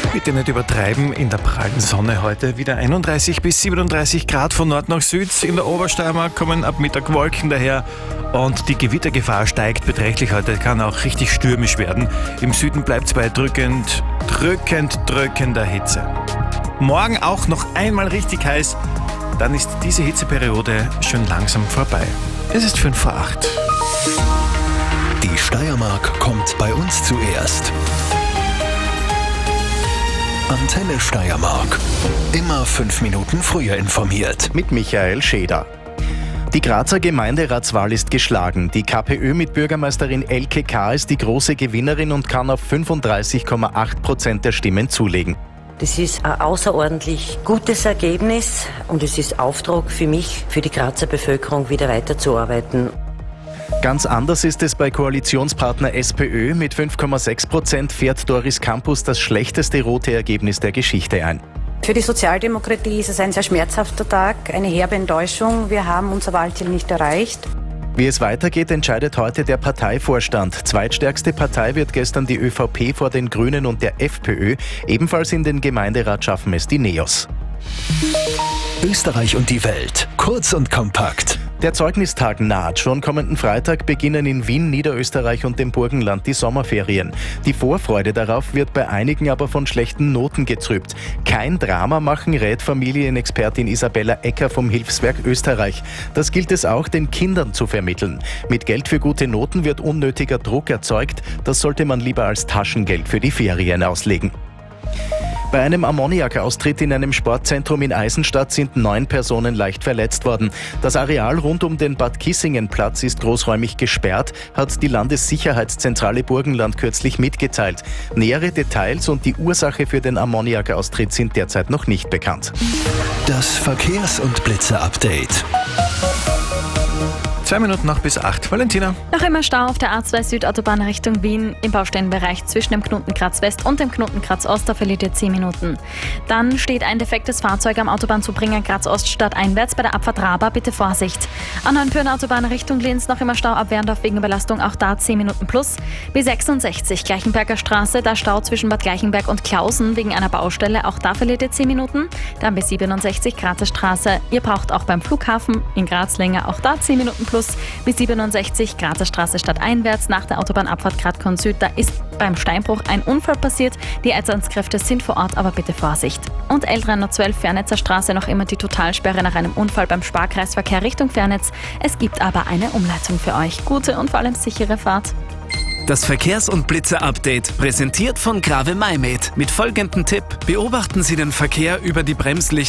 Bitte nicht übertreiben, in der prallen Sonne heute wieder 31 bis 37 Grad von Nord nach Süd. In der Obersteiermark kommen ab Mittag Wolken daher und die Gewittergefahr steigt beträchtlich heute, kann auch richtig stürmisch werden. Im Süden bleibt es bei drückender Hitze. Morgen auch noch einmal richtig heiß, dann ist diese Hitzeperiode schon langsam vorbei. Es ist 5 vor 8. Die Steiermark kommt bei uns zuerst. Antenne Steiermark. Immer 5 Minuten früher informiert. Mit Michael Scheder. Die Grazer Gemeinderatswahl ist geschlagen. Die KPÖ mit Bürgermeisterin Elke K. ist die große Gewinnerin und kann auf 35,8% der Stimmen zulegen. Das ist ein außerordentlich gutes Ergebnis und es ist Auftrag für mich, für die Grazer Bevölkerung wieder weiterzuarbeiten. Ganz anders ist es bei Koalitionspartner SPÖ. Mit 5,6% fährt Doris Campus das schlechteste rote Ergebnis der Geschichte ein. Für die Sozialdemokratie ist es ein sehr schmerzhafter Tag, eine herbe Enttäuschung. Wir haben unser Wahlziel nicht erreicht. Wie es weitergeht, entscheidet heute der Parteivorstand. Zweitstärkste Partei wird gestern die ÖVP vor den Grünen und der FPÖ. Ebenfalls in den Gemeinderat schaffen es die NEOS. Österreich und die Welt. Kurz und kompakt. Der Zeugnistag naht. Schon kommenden Freitag beginnen in Wien, Niederösterreich und dem Burgenland die Sommerferien. Die Vorfreude darauf wird bei einigen aber von schlechten Noten getrübt. Kein Drama machen, rät Familienexpertin Isabella Ecker vom Hilfswerk Österreich. Das gilt es auch den Kindern zu vermitteln. Mit Geld für gute Noten wird unnötiger Druck erzeugt. Das sollte man lieber als Taschengeld für die Ferien auslegen. Bei einem Ammoniakaustritt in einem Sportzentrum in Eisenstadt sind 9 Personen leicht verletzt worden. Das Areal rund um den Bad Kissingen-Platz ist großräumig gesperrt, hat die Landessicherheitszentrale Burgenland kürzlich mitgeteilt. Nähere Details und die Ursache für den Ammoniakaustritt sind derzeit noch nicht bekannt. Das Verkehrs- und Blitze-Update. 2 Minuten noch bis 8. Valentina. Noch immer Stau auf der A2 Südautobahn Richtung Wien im Baustellenbereich zwischen dem Knotenkratz West und dem Knotenkratz Ost, da verliert ihr 10 Minuten. Dann steht ein defektes Fahrzeug am Autobahnzubringer Graz Ost stadteinwärts bei der Abfahrt Raba, bitte Vorsicht. An Neuenpürner Autobahn Richtung Linz noch immer Stau ab Werndorf wegen Überlastung, auch da 10 Minuten plus. B66 Gleichenberger Straße, da Stau zwischen Bad Gleichenberg und Klausen wegen einer Baustelle, auch da verliert ihr 10 Minuten. Dann B67 Grazer Straße, ihr braucht auch beim Flughafen in Graz länger, auch da 10 Minuten plus. Bis 67 Grazer Straße stadteinwärts nach der Autobahnabfahrt Gradkorn Süd. Da ist beim Steinbruch ein Unfall passiert. Die Einsatzkräfte sind vor Ort, aber bitte Vorsicht. Und L312 Fernetzer Straße noch immer die Totalsperre nach einem Unfall beim Sparkreisverkehr Richtung Fernetz. Es gibt aber eine Umleitung für euch. Gute und vor allem sichere Fahrt. Das Verkehrs- und Blitze-Update, präsentiert von Grave Maimed. Mit folgendem Tipp: Beobachten Sie den Verkehr über die Bremslichter